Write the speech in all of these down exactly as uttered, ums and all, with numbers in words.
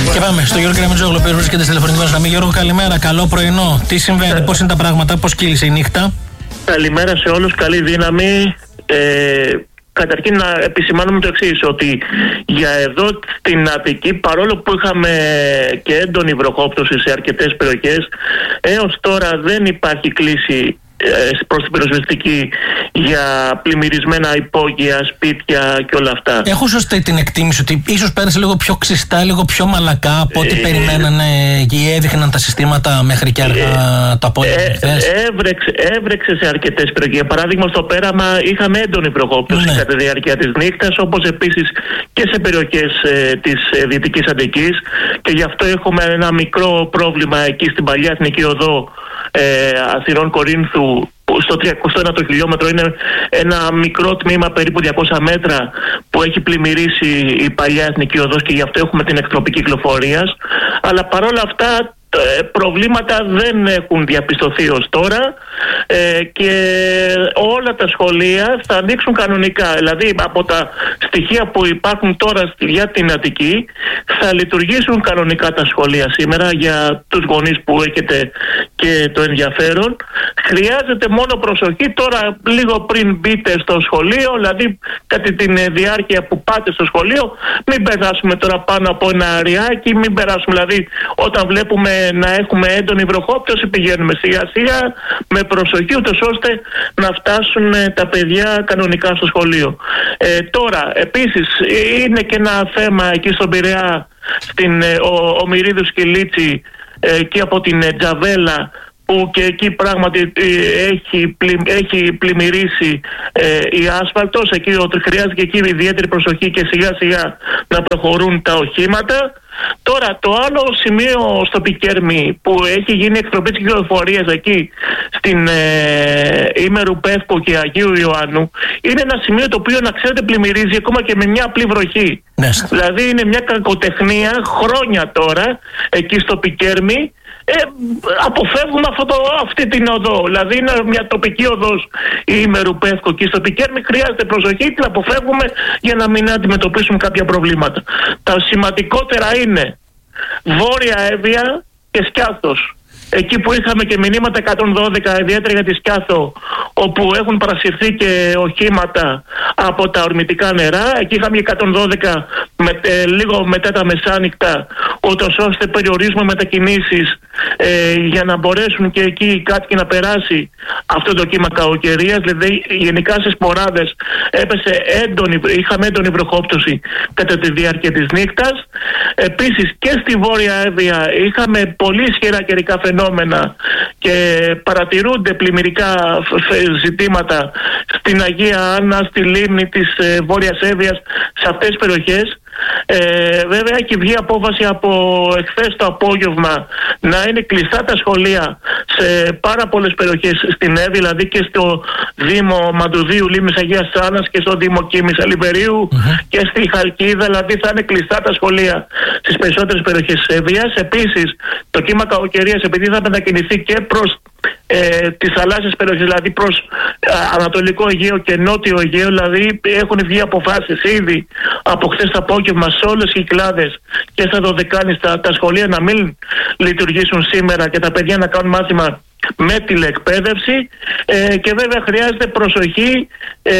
Και πάμε στο Γιώργο Καραμετζόγλου, ο οποίος βρίσκεται στη τηλεφωνική μας γραμμή. Γιώργο, καλημέρα, καλό πρωινό. Τι συμβαίνει, πώς είναι τα πράγματα, πώς κύλησε η νύχτα? Καλημέρα σε όλους, καλή δύναμη. Ε, καταρχήν να επισημάνουμε το εξής, ότι για εδώ στην Αττική, παρόλο που είχαμε και έντονη βροχόπτωση σε αρκετές περιοχές, έως τώρα δεν υπάρχει κλίση προς την πυροσβεστική για πλημμυρισμένα υπόγεια, σπίτια και όλα αυτά. Έχω σωστή την εκτίμηση ότι ίσως πέρασε λίγο πιο ξιστά, λίγο πιο μαλακά από ό,τι ε, περιμένανε και έδειχναν τα συστήματα μέχρι και αργά ε, το απόγευμα. Ε, έβρεξε, έβρεξε σε αρκετές περιοχές. Για παράδειγμα, στο Πέραμα είχαμε έντονη βροχόπτωση ναι. κατά τη διάρκεια της νύχτας, όπως επίσης και σε περιοχές ε, της ε, Δυτικής Αττικής, και γι' αυτό έχουμε ένα μικρό πρόβλημα εκεί στην παλιά Εθνική Οδό ε, Αθηνών Κορίνθου. Στο τριακοστό ένατο χιλιόμετρο είναι ένα μικρό τμήμα, περίπου διακόσια μέτρα, που έχει πλημμυρίσει η παλιά Εθνική Οδός και γι' αυτό έχουμε την εκτροπή κυκλοφορίας. Αλλά παρόλα αυτά προβλήματα δεν έχουν διαπιστωθεί ως τώρα ε, και όλα τα σχολεία θα ανοίξουν κανονικά. Δηλαδή από τα στοιχεία που υπάρχουν τώρα για την Αττική θα λειτουργήσουν κανονικά τα σχολεία σήμερα. Για τους γονείς που έχετε και το ενδιαφέρον, χρειάζεται μόνο προσοχή τώρα λίγο πριν μπείτε στο σχολείο, δηλαδή κατά τη διάρκεια που πάτε στο σχολείο, μην περάσουμε τώρα πάνω από ένα αριάκι, μην περάσουμε, δηλαδή όταν βλέπουμε να έχουμε έντονη βροχόπτωση πηγαίνουμε σιγά σιγά με προσοχή, ούτως ώστε να φτάσουν τα παιδιά κανονικά στο σχολείο. Ε, τώρα επίσης είναι και ένα θέμα εκεί στον Πειραιά, στην ο, ο Μυρίδου Σκυλίτσι, ε, και από την Τζαβέλα, που και εκεί πράγματι έχει, πλη, έχει πλημμυρίσει ε, η άσφαλτος. Εκεί χρειάζεται και εκεί ιδιαίτερη προσοχή και σιγά σιγά να προχωρούν τα οχήματα. Τώρα το άλλο σημείο στο Πικέρμι που έχει γίνει εκτροπή της κυκλοφορίας εκεί στην ε, Ήμερου Πεύκο και Αγίου Ιωάννου, είναι ένα σημείο το οποίο, να ξέρετε, πλημμυρίζει ακόμα και με μια απλή βροχή. Ναι. Δηλαδή είναι μια κακοτεχνία χρόνια τώρα εκεί στο Πικέρμι. Ε, αποφεύγουμε αυτό το, αυτή την οδό. Δηλαδή είναι μια τοπική οδός η Ήμερου Πεύκο και στο Πικέρμι χρειάζεται προσοχή, την αποφεύγουμε για να μην αντιμετωπίσουμε κάποια προβλήματα. Τα σημαντικότερα είναι Βόρεια Εύβοια και Σκιάθος. Εκεί που είχαμε και μηνύματα εκατόν δώδεκα, ιδιαίτερα για τη Σκιάθο, όπου έχουν παρασυρθεί και οχήματα από τα ορμητικά νερά. Εκεί είχαμε εκατόν δώδεκα με, ε, λίγο μετά τα μεσάνυχτα, ούτως ώστε περιορίζουμε μετακινήσεις ε, για να μπορέσουν και εκεί οι κάτοικοι να περάσει αυτό το κύμα κακοκαιρίας. Δηλαδή γενικά στις Ποράδες έπεσε έντονη, είχαμε έντονη βροχόπτωση κατά τη διάρκεια της νύχτας. Επίσης και στη Βόρεια Εύβοια είχαμε πολύ ισχυρά καιρικά φαινόμενα και παρατηρούνται πλημμυρικά ζητήματα στην Αγία Άννα, στη λίμνη της ε, Βόρειας Εύβοιας, σε αυτές τις περιοχές. Ε, βέβαια έχει βγει απόφαση από εχθές το απόγευμα να είναι κλειστά τα σχολεία σε πάρα πολλές περιοχές στην Εύη, δηλαδή και στο Δήμο Μαντουδίου Λίμνης Αγίας Άννας και στο Δήμο Κίμης Αλιβερίου mm-hmm. και στη Χαλκίδα, δηλαδή θα είναι κλειστά τα σχολεία στις περισσότερες περιοχές της Εύβοιας. Επίσης το κύμα κακοκαιρίας, επειδή θα μετακινηθεί και προς Ε, τις θαλάσσιες περιοχές, δηλαδή προς ε, Ανατολικό Αιγαίο και Νότιο Αιγαίο, δηλαδή έχουν βγει αποφάσεις ήδη από χθες το απόγευμα σε όλες τις Κυκλάδες και στα Δωδεκάνηστα τα σχολεία να μην λειτουργήσουν σήμερα και τα παιδιά να κάνουν μάθημα με τηλεκπαίδευση, ε, και βέβαια χρειάζεται προσοχή ε,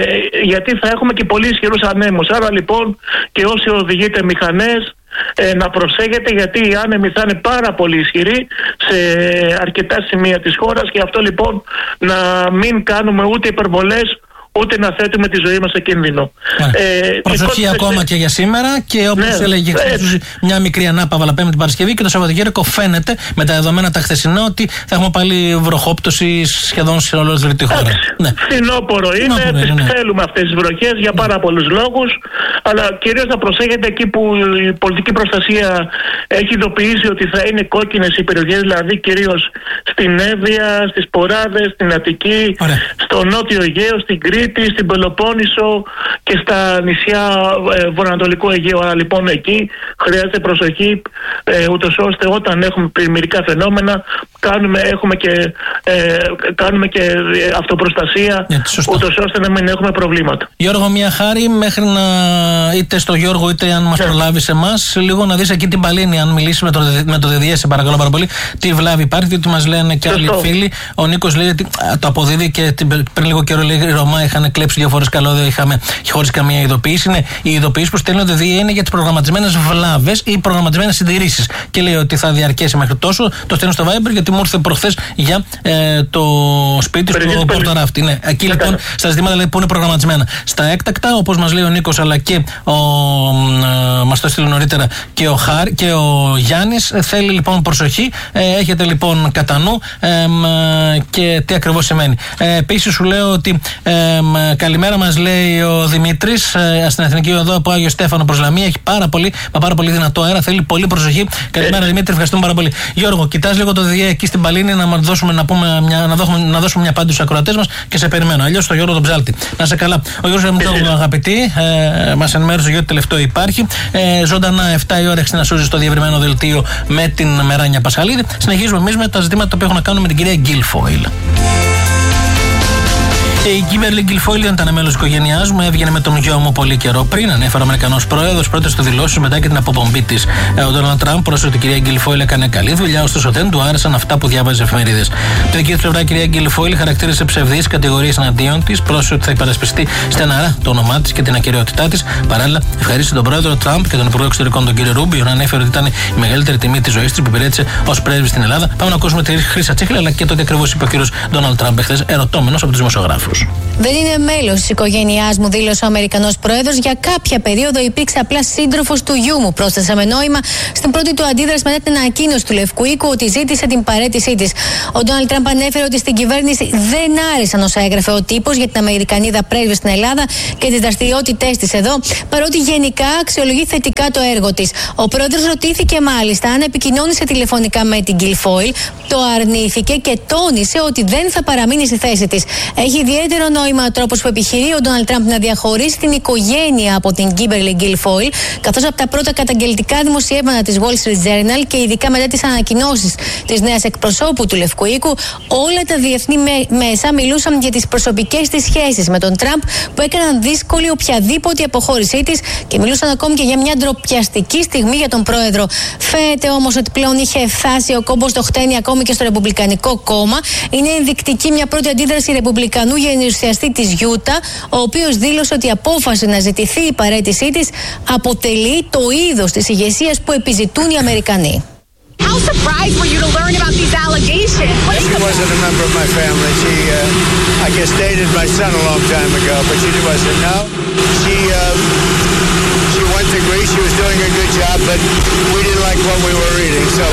γιατί θα έχουμε και πολύ ισχυρούς ανέμους. Άρα λοιπόν και όσοι οδηγείτε μηχανές, Ε, να προσέχετε, γιατί οι άνεμοι θα είναι πάρα πολύ ισχυροί σε αρκετά σημεία της χώρας, και αυτό λοιπόν να μην κάνουμε ούτε υπερβολές ούτε να θέτουμε τη ζωή μας σε κίνδυνο. Ε, Προσοχή και ακόμα σε... και για σήμερα, και όπως ναι, έλεγε ε, μια μικρή ανάπαυλα, αλλά Πέμπτη Παρασκευή, και το Σαββατοκύριακο φαίνεται με τα δεδομένα τα χθεσινά ότι θα έχουμε πάλι βροχόπτωση σχεδόν σε ολόκληρη τη χώρα. Ναι. Φθινόπορο είναι, είναι, τις ναι. θέλουμε αυτές τις βροχές για πάρα πολλούς λόγους, αλλά κυρίως να προσέχετε εκεί που η πολιτική προστασία έχει ειδοποιήσει ότι θα είναι κόκκινες οι περιοχές, δηλαδή κυρίως στην Εύβοια, στις Ποράδες, στην Αττική, Ωραία. στο Νότιο Αιγαίο, στην Κρήτη, Κρήτη, στην Πελοπόννησο και στα νησιά ε, βορειοανατολικού Αιγαίου. Άρα λοιπόν εκεί χρειάζεται προσοχή, ε, ούτως ώστε όταν έχουμε πλημμυρικά φαινόμενα κάνουμε, έχουμε και, ε, κάνουμε και αυτοπροστασία, ούτως ώστε να μην έχουμε προβλήματα. Γιώργο, μια χάρη μέχρι να είτε στο Γιώργο είτε αν μας yeah. προλάβεις εμάς, λίγο να δεις εκεί την Παλίνη, αν μιλήσει με το, με το ΔΔΕ, σε παρακαλώ πάρα πολύ, τι βλάβη υπάρχει, διότι μας λένε και άλλοι φίλοι. Ο Νίκος λέει ότι το αποδίδει και πριν λίγο καιρό λέει, οι Ρωμά είχαν κλέψει δύο φορές καλώδιο, είχαμε χωρίς καμία ειδοποίηση. Είναι οι ειδοποιήσεις που στέλνουν το ΔΔΕ είναι για τις προγραμματισμένες βλάβες ή προγραμματισμένες συντηρήσεις. Και λέει ότι θα διαρκέσει μέχρι τόσο. Το στέλνω στο Viber γιατί μου ήρθε προχθές για ε, το σπίτι του Πορτοράφτη. Ναι, εκεί λοιπόν στα ζητήματα λέει, που είναι προγραμματισμένα. Στα έκτακτα, όπως μας λέει ο Νίκος, αλλά και ο, ε, μας το στείλει νωρίτερα και ο, Χάρ, και ο Γιάννης, θέλει λοιπόν προσοχή. Ε, έχετε λοιπόν κατά νου ε, και τι ακριβώς σημαίνει. Ε, Επίσης σου λέω ότι ε, καλημέρα μας λέει ο Δημήτρης ε, στην Εθνική Οδό από Άγιο Στέφανο προς Λαμία. Έχει πάρα πολύ, μα πάρα πολύ δυνατό αέρα. Θέλει πολύ προσοχή. Καλημέρα Δημήτρη, ευχαριστούμε πάρα πολύ. Γιώργο, κοιτάς λίγο το ΔΔΕ εκεί στην Παλίνη να, δώσουμε, να, πούμε μια, να, δώσουμε, να δώσουμε μια απάντηση στους ακροατές μας και σε περιμένω. Αλλιώς στο Γιώργο τον Ψάλτη. Να σε καλά. Ο Γιώργος Εμντόγλου, αγαπητοί, ε, μας ενημέρωσε για ό,τι τελευταίο υπάρχει. Ε, ζωντανά επτά η ώρα έχει να σούζει στο διευρυμένο δελτίο με την Μεράνια Πασχαλίδη. Συνεχίζουμε εμείς με τα ζητήματα που έχουν να κάνουν με την κυρία Γκίλφοιλ. Η Κίμπερλι Γκίλφοιλ δεν ήταν μέλος της οικογένειάς μου, έβγαινε με τον γιο μου πολύ καιρό πριν. Ανέφερε ο Αμερικανός πρόεδρος πρώτες στο δηλώσεις μετά και την αποπομπή της. Ο Ντόναλντ Τραμπ πρόσθεσε ότι η κυρία Γκίλφοιλ έκανε καλή δουλειά, ωστόσο δεν του άρεσαν αυτά που διάβαζε εφημερίδες. Από τη δική της πλευρά, η κυρία Γκίλφοιλ χαρακτήρισε ψευδείς κατηγορίες εναντίον της, πρόσθεσε ότι θα υπερασπιστεί στεναρά το όνομά της και την ακεραιότητά της. Παράλληλα, ευχαρίστησε τον πρόεδρο Τραμπ και τον υπουργό εξωτερικών τον κύριο Ρούμπιο, να ανέφερε ότι ήταν η μεγαλύτερη τιμή της ζωής της που υπηρέτησε ως πρέσβη στην Ελλάδα. Πάμε να ακούσουμε τη Χρύσα Τσίχλα αλλά και το τι ακριβώς είπε ο κύριος Ντόναλντ Τραμπ εχθές, ερωτώμενος από τους δημοσιογράφους. Δεν είναι μέλος της οικογένειάς μου, δήλωσε ο Αμερικανός πρόεδρος. Για κάποια περίοδο υπήρξε απλά σύντροφος του γιού μου, πρόσθεσε με νόημα στην πρώτη του αντίδραση μετά την ανακοίνωση του Λευκού Οίκου ότι ζήτησε την παραίτησή της. Ο Ντόναλντ Τραμπ ανέφερε ότι στην κυβέρνηση δεν άρεσαν όσα έγραφε ο τύπος για την Αμερικανίδα πρέσβη στην Ελλάδα και τις δραστηριότητές της εδώ, παρότι γενικά αξιολογεί θετικά το έργο της. Ο πρόεδρος ρωτήθηκε μάλιστα αν επικοινώνησε τηλεφωνικά με την Γκίλφοιλ, το αρνήθηκε και τόνισε ότι δεν θα παραμείνει στη θέση της. Έχει ιδιαίτερο νόημα ο τρόπος που επιχειρεί ο Ντόναλντ Τραμπ να διαχωρίσει την οικογένεια από την Κίμπερλι Γκίλφοιλ, καθώς από τα πρώτα καταγγελτικά δημοσιεύματα της Wall Street Journal και ειδικά μετά τις ανακοινώσεις της νέας εκπροσώπου του Λευκού Οίκου, όλα τα διεθνή μέσα μιλούσαν για τις προσωπικές της σχέσεις με τον Τραμπ που έκαναν δύσκολη οποιαδήποτε αποχώρησή της και μιλούσαν ακόμη και για μια ντροπιαστική στιγμή για τον πρόεδρο. Φαίνεται όμως ότι πλέον είχε φτάσει ο κόμπος στο χτένι ακόμη και στο Ρεπουμπλικανικό κόμμα. Είναι ενδεικτική μια πρώτη αντίδραση Ρεπουμπλικανού γενεσιαστή της Γιούτα, ο οποίος δήλωσε ότι η απόφαση να ζητηθεί η παραίτησή της αποτελεί το είδος της ηγεσίας που επιζητούν οι Αμερικανοί. How surprised were you to learn about these allegations? She wasn't a member of my family. She, uh, I guess, dated my son a long time ago, but she wasn't. No, she, uh, she went to Greece. She was doing a good job, but we didn't like what we were reading, so.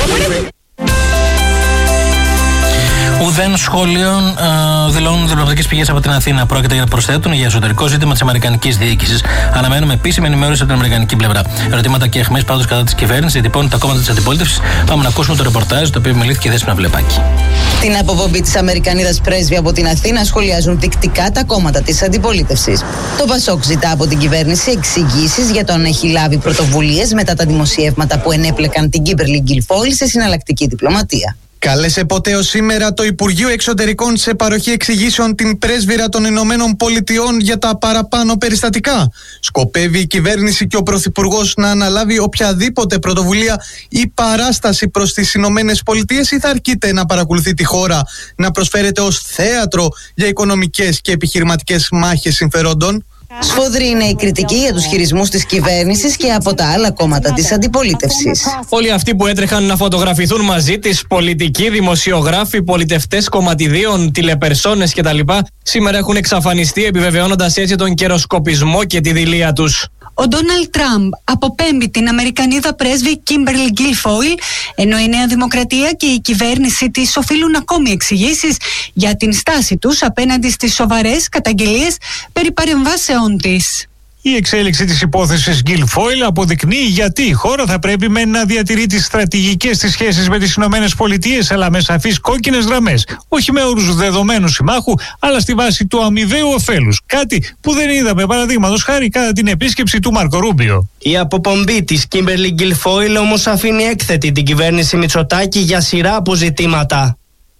Ουδέν σχόλιων ε, δηλώνουν διπλωματικές πηγές από την Αθήνα. Πρόκειται για να προσθέτουν για εσωτερικό ζήτημα της Αμερικανικής διοίκησης. Αναμένουμε επίσημη ενημέρωση από την Αμερικανική πλευρά. Ερωτήματα και αιχμές πάντως κατά της κυβέρνησης διατυπώνουν τα κόμματα της αντιπολίτευσης. Πάμε να ακούσουμε το ρεπορτάζ το οποίο επιμελήθηκε η Δέσποινα Βλεπάκη. Την αποπομπή της Αμερικανίδας πρέσβη από την Αθήνα σχολιάζουν τυκτικά τα κόμματα της αντιπολίτευσης. Το Πασόκ ζητά από την κυβέρνηση εξηγήσεις για το αν έχει λάβει πρωτοβουλίες μετά τα δημοσιεύματα που ενέπλεκαν την Κίμπερλι Γκίλφοιλ σε συναλλακτική διπλωματία. Κάλεσε ποτέ ως σήμερα το Υπουργείο Εξωτερικών σε παροχή εξηγήσεων την πρέσβυρα των Ηνωμένων Πολιτειών για τα παραπάνω περιστατικά. Σκοπεύει η κυβέρνηση και ο Πρωθυπουργός να αναλάβει οποιαδήποτε πρωτοβουλία ή παράσταση προς τις Ηνωμένες Πολιτείες ή θα αρκείται να παρακολουθεί τη χώρα να προσφέρεται ως θέατρο για οικονομικές και επιχειρηματικές μάχες συμφερόντων? Σφοδρή είναι η κριτική για τους χειρισμούς της κυβέρνησης και από τα άλλα κόμματα της αντιπολίτευσης. Όλοι αυτοί που έτρεχαν να φωτογραφηθούν μαζί της, πολιτικοί, δημοσιογράφοι, πολιτευτές κομματιδίων, τηλεπερσόνες κτλ., σήμερα έχουν εξαφανιστεί, επιβεβαιώνοντας έτσι τον καιροσκοπισμό και τη δειλία τους. Ο Ντόναλντ Τραμπ αποπέμπει την Αμερικανίδα πρέσβη Κίμπερλι Γκίλφοιλ, ενώ η Νέα Δημοκρατία και η κυβέρνηση της οφείλουν ακόμη εξηγήσεις για την στάση τους απέναντι στις σοβαρές καταγγελίες περί παρεμβάσεών της. Η εξέλιξη της υπόθεσης Guilfoyle αποδεικνύει γιατί η χώρα θα πρέπει μεν να διατηρεί τις στρατηγικές της σχέσεις με τις Ηνωμένες Πολιτείες, αλλά με σαφείς κόκκινες γραμμές. Όχι με όρους δεδομένου συμμάχου, αλλά στη βάση του αμοιβαίου ωφέλους. Κάτι που δεν είδαμε, παραδείγματος χάρη, κατά την επίσκεψη του Μάρκο Ρούμπιο. Η αποπομπή της Kimberly Guilfoyle όμως αφήνει έκθετη την κυβέρνηση Μητσοτάκη για σειρά αποζητήματα.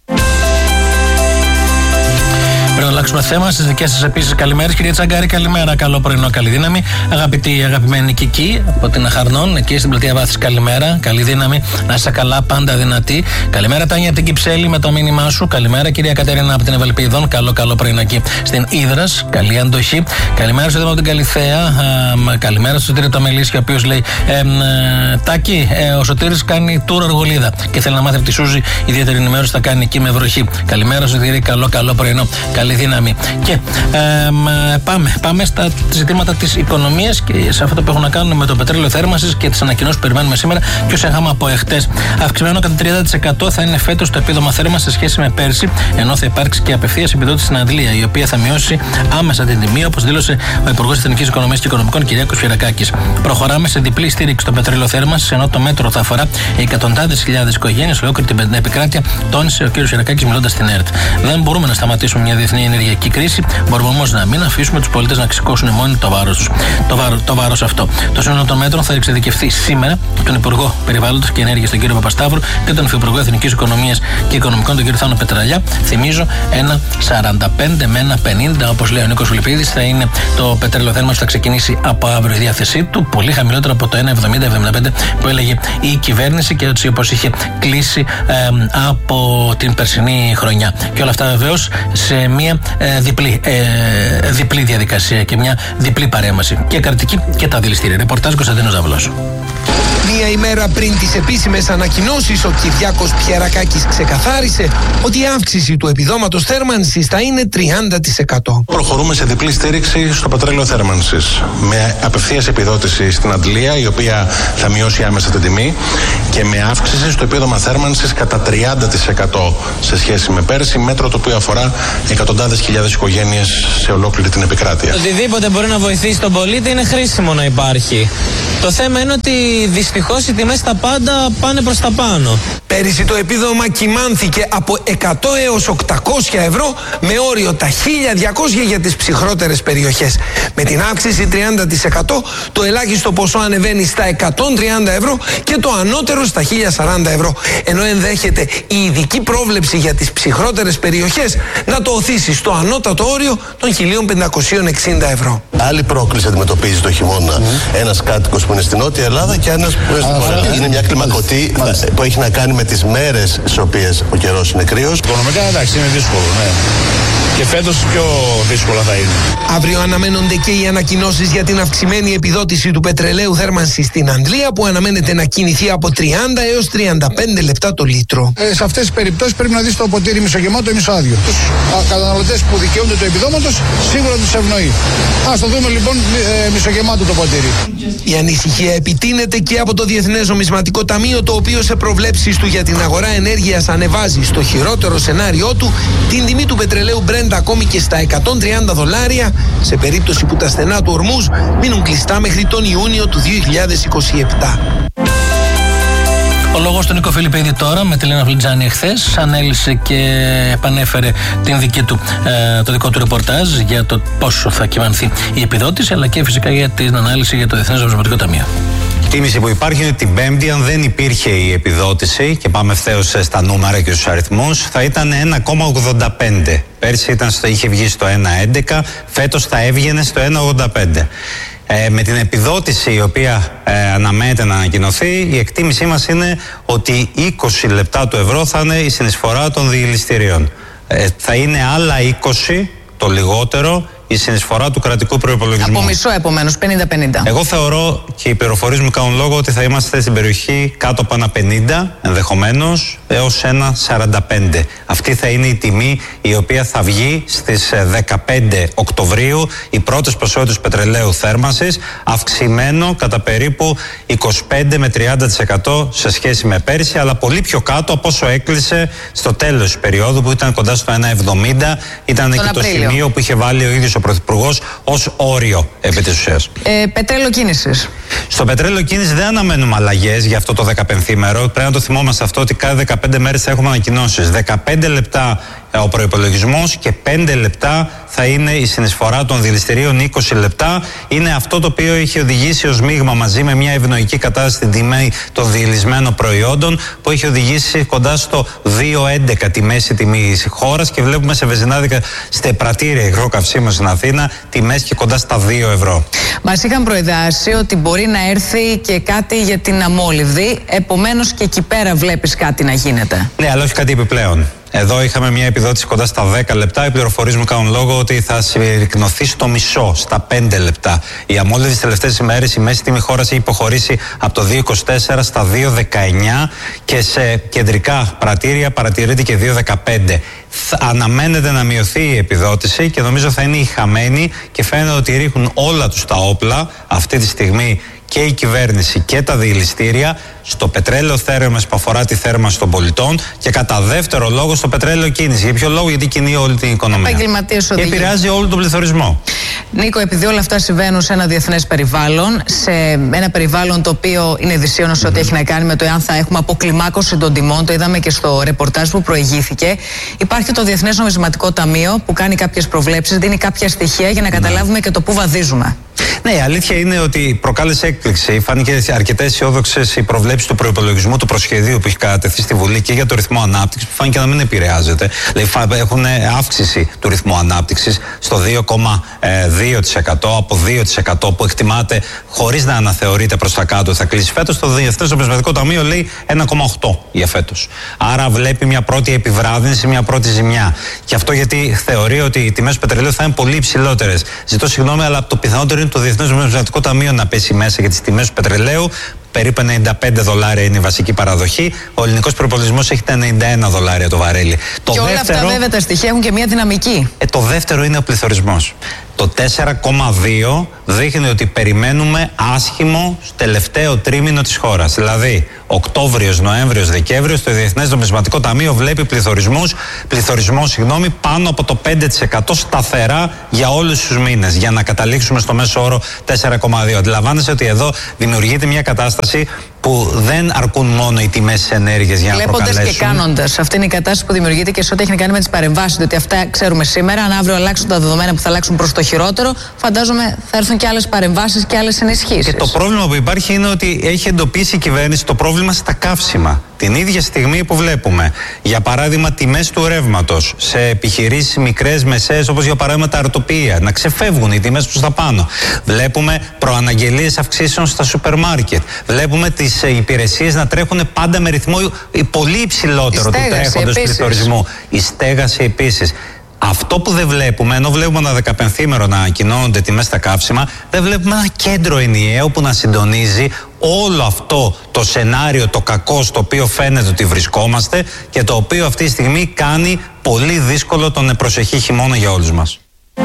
Πριν αλλάξουμε θέμα, στις δικές σας επίσης καλημέρες. Κυρία Τσαγκάρη, καλημέρα. Καλό πρωινό, καλή δύναμη. Αγαπητή, αγαπημένη Κική από την Αχαρνών, εκεί στην πλατεία Βάθης, καλημέρα. Καλή δύναμη, να είσαι καλά, πάντα δυνατή. Καλημέρα, Τάνια από την Κυψέλη με το μήνυμά σου. Καλημέρα, κυρία Κατερίνα από την Ευελπίδων. Καλό, καλό πρωινό εκεί στην Ίδρας. Καλή αντοχή. Καλημέρα στο Δήμο από την Καλιθέα. Α, καλημέρα στο Σωτήρη το Μελίσιο, ο οποίος λέει: ε, ε, Τάκη, ε, ο Σωτήρης κάνει τουρ Αργολίδα και θέλει να μάθει από τη Σούζη ιδιαίτερη ενημέρωση θα κάνει εκεί με βροχή. Καλημέρα, Σωτήρη, καλό, καλό πρωινό. Καλή δύναμη. Και ε, πάμε, πάμε στα ζητήματα της οικονομίας και σε αυτό που έχουν να κάνουν με το πετρέλαιο θέρμανσης και τις ανακοινώσεις που περιμένουμε σήμερα και όσα είχαμε από εχτες. Αυξημένο κατά τριάντα τοις εκατό θα είναι φέτος το επίδομα θέρμανσης σε σχέση με πέρσι, ενώ θα υπάρξει και απευθείας επιδότηση στην Αντλία, η οποία θα μειώσει άμεσα την τιμή, όπως δήλωσε ο Υπουργός Εθνικής Οικονομίας και Οικονομικών, Κυριάκος Φιερακάκης. Προχωράμε σε διπλή στήριξη στο πετρέλαιο θέρμανσης, ενώ το μέτρο θα αφορά εκατοντάδες χιλιάδες οικογένειες ολόκληρη την επικράτεια, τόνισε ο κ. Φιερακάκης μιλώντας στην ΕΡΤ. Δεν μπορούμε να σταματήσουμε μια διεθνή ενεργειακή κρίση, μπορούμε όμως να μην αφήσουμε τους πολίτες να ξηκώσουν μόνοι το βάρος τους. Το, βάρο, το βάρος αυτό. Το σύνολο των μέτρων θα εξειδικευθεί σήμερα από τον Υπουργό Περιβάλλοντος και Ενέργειας, τον κύριο Παπασταύρου, και τον Υφυπουργό Εθνικής Οικονομίας και Οικονομικών, τον κύριο Θάνο Πετραλιά. Θυμίζω ένα σαράντα πέντε με ένα πενήντα, όπως λέει ο Νίκος Φιλιππίδης, θα είναι το πετρέλαιο θέρμανσης, θα ξεκινήσει από αύριο η διάθεσή του, πολύ χαμηλότερο από το ένα εβδομήντα εβδομήντα πέντε που έλεγε η κυβέρνηση και έτσι όπως είχε κλείσει ε, από την περσινή χρονιά. Και όλα αυτά βεβαίως σε μια ε, διπλή, ε, διπλή διαδικασία και μια διπλή παρέμβαση. Και κρατική και τα δηληστήρια. Ρεπορτάζ Κωνσταντίνος Δαυλός. Μία ημέρα πριν τις επίσημες ανακοινώσεις, ο Κυριάκος Πιερακάκης ξεκαθάρισε ότι η αύξηση του επιδόματος θέρμανσης θα είναι τριάντα τοις εκατό. Προχωρούμε σε διπλή στήριξη στο πετρέλαιο θέρμανσης, με απευθείας επιδότηση στην Αντλία, η οποία θα μειώσει άμεσα την τιμή, και με αύξηση στο επίδομα θέρμανσης κατά τριάντα τοις εκατό σε σχέση με πέρσι, μέτρο το οποίο αφορά εκατοντάδες χιλιάδες οικογένειες σε ολόκληρη την επικράτεια. Οτιδήποτε μπορεί να βοηθήσει τον πολίτη είναι χρήσιμο να υπάρχει. Το θέμα είναι ότι δυστυχώς οι τιμές στα πάντα πάνε προς τα πάνω. Πέρυσι το επίδομα κυμάνθηκε από εκατό έως οκτακόσια ευρώ, με όριο τα χίλια διακόσια για τις ψυχρότερες περιοχές. Με την αύξηση τριάντα τοις εκατό το ελάχιστο ποσό ανεβαίνει στα εκατόν τριάντα ευρώ και το ανώτερο στα χίλια σαράντα ευρώ. Ενώ ενδέχεται η ειδική πρόβλεψη για τις ψυχρότερες περιοχές να το οθήσει στο ανώτατο όριο των χίλια πεντακόσια εξήντα ευρώ. Άλλη πρόκληση αντιμετωπίζει το χειμώνα mm. ένας κάτοικος που είναι στην Νότια Ελλάδα και ένας που είναι στην Βορρά. Είναι μια κλιμακωτή που έχει να κάνει με τις μέρες στις οποίες ο καιρός είναι κρύος. Οικονομικά εντάξει, είναι δύσκολο, ναι. Και φέτος πιο δύσκολα θα είναι. Αύριο αναμένονται και οι ανακοινώσεις για την αυξημένη επιδότηση του πετρελαίου θέρμανσης στην Αντλία, που αναμένεται να κινηθεί από τριάντα έως τριάντα πέντε λεπτά το λίτρο. Ε, σε αυτές τις περιπτώσεις πρέπει να δεις το ποτήρι μισογεμάτο ή μισοάδιο. Τους καταναλωτές που δικαιούνται του επιδόματος σίγουρα τους ευνοεί. Ας το δούμε λοιπόν ε, μισογεμάτο το ποτήρι. Η ανησυχία επιτείνεται και από το Διεθνές Νομισματικό Ταμείο, το οποίο σε προβλέψεις του για την αγορά ενέργειας ανεβάζει στο χειρότερο σενάριό του την τιμή του πετρελαίου Brent ακόμη και στα εκατόν τριάντα δολάρια, σε περίπτωση που τα στενά του Ορμούζ μείνουν κλειστά μέχρι τον Ιούνιο του δύο χιλιάδες είκοσι επτά. Ο λόγος του Νίκο Φιλιππίδη τώρα, με τη Λένα Φλιτζάνη εχθές, ανέλησε και επανέφερε την δική του, ε, το δικό του ρεπορτάζ για το πόσο θα κυμανθεί η επιδότηση, αλλά και φυσικά για την ανάλυση για το Διεθνές Νομισματικό Ταμείο. Η εκτίμηση που υπάρχει είναι ότι την Πέμπτη, αν δεν υπήρχε η επιδότηση, και πάμε ευθέως στα νούμερα και στους αριθμούς, θα ήταν ένα κόμμα ογδόντα πέντε. Πέρσι ήταν στο, είχε βγει στο ένα κόμμα έντεκα, φέτος θα έβγαινε στο ένα κόμμα ογδόντα πέντε. Ε, με την επιδότηση η οποία ε, αναμένεται να ανακοινωθεί, η εκτίμησή μας είναι ότι είκοσι λεπτά του ευρώ θα είναι η συνεισφορά των διελιστηρίων. Ε, θα είναι άλλα είκοσι το λιγότερο η συνεισφορά του κρατικού προϋπολογισμού. Από μισό επομένως, πενήντα πενήντα. Εγώ θεωρώ, και οι πληροφορίες μου κάνουν λόγο, ότι θα είμαστε στην περιοχή κάτω από ένα πενήντα ενδεχομένως. έως ένα κόμμα σαράντα πέντε. Αυτή θα είναι η τιμή η οποία θα βγει στις δεκαπέντε Οκτωβρίου, οι πρώτες ποσότητες πετρελαίου θέρμανσης, αυξημένο κατά περίπου είκοσι πέντε με τριάντα τοις εκατό σε σχέση με πέρυσι, αλλά πολύ πιο κάτω από όσο έκλεισε στο τέλος της περίοδου, που ήταν κοντά στο ένα κόμμα εβδομήντα. Ήταν και το σημείο που είχε βάλει ο ίδιος ο Πρωθυπουργός ως όριο επί της ουσίας. Ε, πετρέλαιο κίνησης. Στο πετρέλαιο κίνησης δεν αναμένουμε αλλαγές για αυτό το δεκαπενθήμερο. Πρέπει να το θυμόμαστε αυτό, ότι κάθε δεκαπέντε μέρες θα έχουμε ανακοινώσεις. δεκαπέντε λεπτά ο προϋπολογισμός και πέντε λεπτά θα είναι η συνεισφορά των δηληστηρίων, είκοσι λεπτά. Είναι αυτό το οποίο έχει οδηγήσει ως μείγμα, μαζί με μια ευνοϊκή κατάσταση στην τιμή των διελισμένων προϊόντων, που έχει οδηγήσει κοντά στο δύο κόμμα έντεκα τη μέση τιμή της χώρας, και βλέπουμε σε βενζινάδικα στεπρατήρια υγρό καυσίμων στην Αθήνα τιμές και κοντά στα δύο ευρώ. Μας είχαν προειδεάσει ότι μπορεί να έρθει και κάτι για την αμόλυβδη, επομένως και εκεί πέρα βλέπεις κάτι να γίνεται. Ναι, αλλά όχι κάτι επιπλέον. Εδώ είχαμε μια επιδότηση κοντά στα δέκα λεπτά. Οι πληροφορίες μου κάνουν λόγο ότι θα συρρυκνωθεί στο μισό, στα πέντε λεπτά. Η αμόλυβδη τις τελευταίες ημέρες, η μέση τιμή χώρας έχει υποχωρήσει από το δύο κόμμα είκοσι τέσσερα στα δύο κόμμα δεκαεννιά και σε κεντρικά πρατήρια παρατηρείται και δύο κόμμα δεκαπέντε. Αναμένεται να μειωθεί η επιδότηση και νομίζω θα είναι η χαμένη, και φαίνεται ότι ρίχνουν όλα τους τα όπλα αυτή τη στιγμή και η κυβέρνηση και τα διελιστήρια στο πετρέλαιο θέρμανσης που αφορά τη θέρμανση των πολιτών, και κατά δεύτερο λόγο στο πετρέλαιο κίνηση. Για ποιο λόγο? Γιατί κινεί όλη την οικονομία. Επαγγελματίες οδηγεί. Και επηρεάζει όλο τον πληθωρισμό. Νίκο, επειδή όλα αυτά συμβαίνουν σε ένα διεθνές περιβάλλον, σε ένα περιβάλλον το οποίο είναι δυσίωνο σε ό,τι έχει να κάνει με το εάν θα έχουμε αποκλιμάκωση των τιμών, το είδαμε και στο ρεπορτάζ που προηγήθηκε. Υπάρχει το Διεθνές Νομισματικό Ταμείο που κάνει κάποιες προβλέψεις, δίνει κάποια στοιχεία για να καταλάβουμε και το πού βαδίζουμε. Ναι, η αλήθεια είναι ότι προκάλεσε έκπληξη. Φάνηκε αρκετές αισιόδοξες οι προβλέψεις του προϋπολογισμού του προσχεδίου που έχει κατατεθεί στη Βουλή και για το ρυθμό ανάπτυξης, που φάνηκε να μην επηρεάζεται. Δηλαδή, έχουν αύξηση του ρυθμού ανάπτυξης στο δύο κόμμα δύο τοις εκατό από δύο τοις εκατό που εκτιμάται, χωρίς να αναθεωρείται προς τα κάτω, θα κλείσει φέτος. Το Διεθνές Νομισματικό Ταμείο λέει ένα κόμμα οκτώ για φέτος. Άρα βλέπει μια πρώτη επιβράδυνση, μια πρώτη ζημιά. Και αυτό γιατί θεωρεί ότι οι τιμές του πετρελαίου θα είναι πολύ υψηλότερες. Ζητώ συγγνώμη, αλλά το πιθανότερο είναι το Διεθνές Νομισματικό Ταμείο να πέσει μέσα για τις τιμές του πετρελαίου. Περίπου ενενήντα πέντε δολάρια είναι η βασική παραδοχή. Ο ελληνικός προϋπολογισμός έχει τα ενενήντα ένα δολάρια το βαρέλι. Το και όλα δεύτερο, αυτά βέβαια τα στοιχεία έχουν και μια δυναμική. Ε, το δεύτερο είναι ο πληθωρισμός. Το τέσσερα κόμμα δύο δείχνει ότι περιμένουμε άσχημο τελευταίο τρίμηνο της χώρας. Δηλαδή, Οκτώβριος, Νοέμβριος, Δεκέμβριος, το Διεθνές Νομισματικό Ταμείο βλέπει πληθωρισμούς, πληθωρισμό συγγνώμη, πάνω από το πέντε τοις εκατό σταθερά για όλους τους μήνες, για να καταλήξουμε στο μέσο όρο τέσσερα κόμμα δύο. Αντιλαμβάνεσαι ότι εδώ δημιουργείται μια κατάσταση που δεν αρκούν μόνο οι τιμές της ενέργειας για να προκαλέσουν. Βλέποντας και κάνοντας. Αυτή είναι η κατάσταση που δημιουργείται και σε ό,τι έχει να κάνει με τις παρεμβάσεις. Διότι αυτά ξέρουμε σήμερα. Αν αύριο αλλάξουν τα δεδομένα που θα αλλάξουν προς το χειρότερο, φαντάζομαι θα έρθουν και άλλες παρεμβάσεις και άλλες ενισχύσεις. Και το πρόβλημα που υπάρχει είναι ότι έχει εντοπίσει η κυβέρνηση το πρόβλημα στα καύσιμα. Την ίδια στιγμή που βλέπουμε, για παράδειγμα, τιμές του ρεύματος σε επιχειρήσεις μικρές, μεσαίες, όπως για παράδειγμα τα αρτοπία, να ξεφεύγουν οι τιμές προς τα πάνω. Βλέπουμε προαναγγελίες αυξήσεων στα σούπερ μάρκετ. Βλέπουμε τις υπηρεσίες να τρέχουν πάντα με ρυθμό πολύ υψηλότερο του τρέχοντος πληθωρισμού. Η στέγαση επίσης. Αυτό που δεν βλέπουμε, ενώ βλέπουμε ένα δεκαπενθήμερο να ανακοινώνονται τιμές στα καύσιμα, δεν βλέπουμε ένα κέντρο ενιαίο που να συντονίζει όλο αυτό το σενάριο, το κακό στο οποίο φαίνεται ότι βρισκόμαστε και το οποίο αυτή τη στιγμή κάνει πολύ δύσκολο τον προσεχή χειμώνα για όλους μας.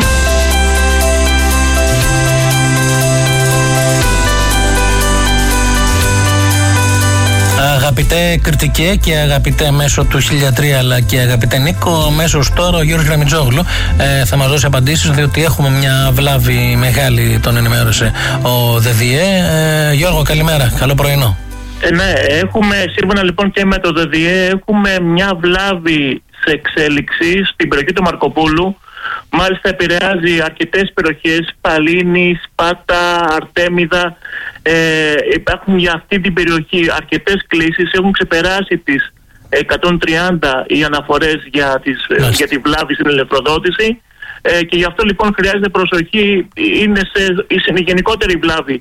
Αγαπητέ Κριτικέ και αγαπητέ μέσω του χίλια τρία, αλλά και αγαπητέ Νίκο, μέσω τώρα ο Γιώργος Γραμμιτζόγλου ε, θα μας δώσει απαντήσεις, διότι έχουμε μια βλάβη μεγάλη, τον ενημέρωσε ο ΔΔΕ. Ε, Γιώργο, καλημέρα, καλό πρωινό. Ε, ναι, έχουμε σύμφωνα λοιπόν και με το ΔΔΕ, έχουμε μια βλάβη σε εξέλιξη στην περιοχή του Μαρκοπούλου. Μάλιστα επηρεάζει αρκετές περιοχές, Παλίνη, Σπάτα, Αρτέμιδα. Ε, υπάρχουν για αυτή την περιοχή αρκετές κλήσεις, έχουν ξεπεράσει τις εκατόν τριάντα οι αναφορές για, τις, για τη βλάβη στην ηλεκτροδότηση, ε, και γι' αυτό λοιπόν χρειάζεται προσοχή. Είναι σε, σε γενικότερη βλάβη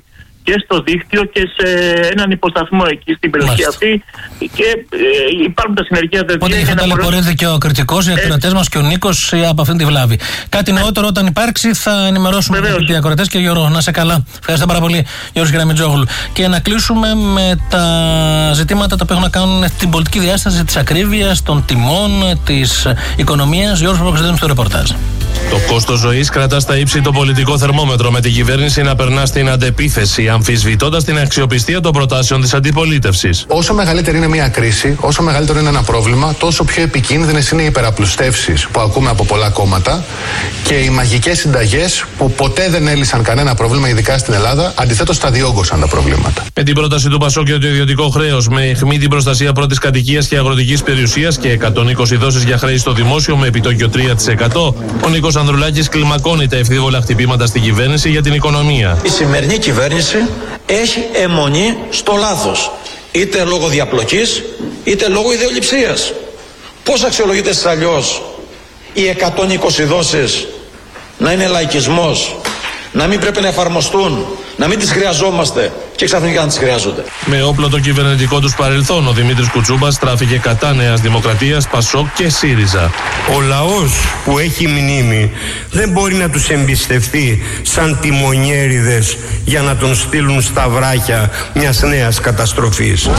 και στο δίκτυο και σε έναν υποσταθμό εκεί στην περιοχή αυτή. Και ε, υπάρχουν τα συνεργεία δεδομένα. Οπότε θα ταλαιπωρείται και ο κριτικός, οι ακροατές μας και ο Νίκος από αυτήν τη βλάβη. Κάτι νεότερο όταν υπάρξει θα ενημερώσουμε τους ακροατές. Και Γιώργο, να σε καλά. Ευχαριστώ πάρα πολύ, Γιώργος Γεραμιτζόγλου. Και να κλείσουμε με τα ζητήματα τα οποία έχουν να κάνουν την πολιτική διάσταση της ακρίβειας, των τιμών, της οικονομίας. Γιώργος Παπακοσταντίνου στο ρεπορτάζ. Το κόστος ζωής κρατά στα ύψη το πολιτικό θερμόμετρο, με την κυβέρνηση να περνά στην αντεπίθεση, αμφισβητώντας την αξιοπιστία των προτάσεων της αντιπολίτευσης. Όσο μεγαλύτερη είναι μια κρίση, όσο μεγαλύτερο είναι ένα πρόβλημα, τόσο πιο επικίνδυνες είναι οι υπεραπλουστεύσεις που ακούμε από πολλά κόμματα και οι μαγικές συνταγές που ποτέ δεν έλυσαν κανένα πρόβλημα, ειδικά στην Ελλάδα, αντιθέτως τα διόγκωσαν τα προβλήματα. Με την πρόταση του Πασόκ για το ιδιωτικό χρέος, με αιχμή την προστασία πρώτης κατοικίας και αγροτικής περιουσίας και εκατόν είκοσι δόσεις για χρέη στο δημόσιο με επιτόκιο τρία τοις εκατό, ο Νίκος Ανδρουλάκης κλιμακώνει τα ευθύβολα χτυπήματα στην κυβέρνηση για την οικονομία. Η σημερινή κυβέρνηση έχει αιμονή στο λάθος, είτε λόγω διαπλοκής είτε λόγω ιδεολειψίας. Πώς αξιολογείται εσείς αλλιώς οι εκατόν είκοσι δόσεις να είναι λαϊκισμός, να μην πρέπει να εφαρμοστούν, να μην τις χρειαζόμαστε και ξαφνικά να τις χρειάζονται? Με όπλο το κυβερνητικό τους παρελθόν, ο Δημήτρης Κουτσούμπας στράφηκε κατά Νέας Δημοκρατίας, Πασόκ και ΣΥΡΙΖΑ. Ο λαός που έχει μνήμη δεν μπορεί να τους εμπιστευτεί σαν τιμονιέριδες για να τον στείλουν στα βράχια μιας νέας καταστροφής.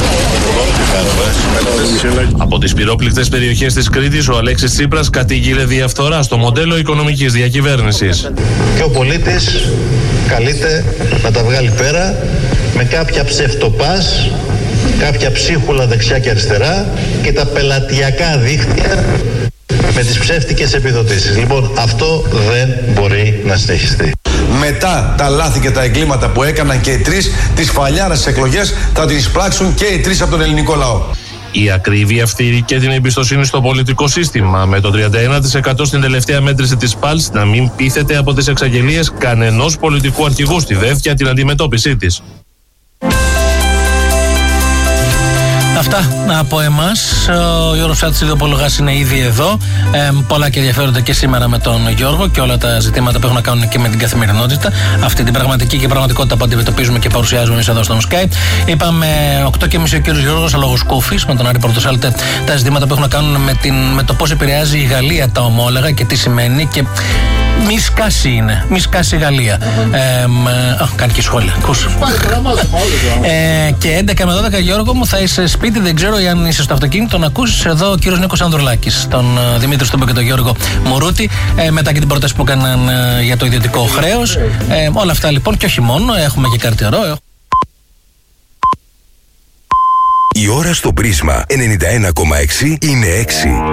Από τις πυρόπληκτες περιοχές της Κρήτης, ο Αλέξης Τσίπρας κατήγγειλε διαφθορά στο μοντέλο οικονομικής διακυβέρνησης. Και ο πολίτης καλείται να τα βγάλει πέρα με κάποια ψευτοπάς, κάποια ψίχουλα δεξιά και αριστερά και τα πελατειακά δίκτυα με τις ψεύτικες επιδοτήσεις. Λοιπόν, αυτό δεν μπορεί να συνεχιστεί. Μετά τα λάθη και τα εγκλήματα που έκαναν και οι τρεις της φαλιάρας στις εκλογές, θα τις πράξουν και οι τρεις από τον ελληνικό λαό. Η ακρίβεια αυτή και την εμπιστοσύνη στο πολιτικό σύστημα, με το τριάντα ένα τοις εκατό στην τελευταία μέτρηση της Πάλς να μην πείθεται από τις εξαγγελίες κανενός πολιτικού αρχηγού στη ΔΕΘ για την αντιμετώπιση της. Αυτά από εμάς. Ο Γιώργος Ψάτης Ιδιοπολογάς είναι ήδη εδώ. Ε, πολλά και ενδιαφέρονται και σήμερα με τον Γιώργο και όλα τα ζητήματα που έχουν να κάνουν και με την καθημερινότητα. Αυτή την πραγματική και πραγματικότητα που αντιμετωπίζουμε και παρουσιάζουμε εμείς εδώ στο Sky. Είπαμε οκτώ και μισή ο κύριος Γιώργος Αλογοσκούφης με τον Άρη Πορτοσάλτε τα ζητήματα που έχουν να κάνουν με, την, με το πώς επηρεάζει η Γαλλία τα ομόλογα και τι σημαίνει. Και μη σκάσει είναι. Μη σκάσει η Γαλλία. Ε, ε, κάνει και σχόλια. ε, και έντεκα με δώδεκα, Γιώργο μου, θα είσαι σπίτι. Δεν ξέρω αν είσαι στο αυτοκίνητο να ακούσεις εδώ ο κύριος Νίκος Ανδρουλάκης, τον uh, Δημήτρη Στούμπο και τον Γιώργο Μουρούτη, ε, μετά και την πρόταση που έκαναν uh, για το ιδιωτικό χρέος. Ε, όλα αυτά λοιπόν και όχι μόνο. Έχουμε και καρτιερό. Η ώρα στο Πρίσμα ενενήντα ένα κόμμα έξι είναι έξι.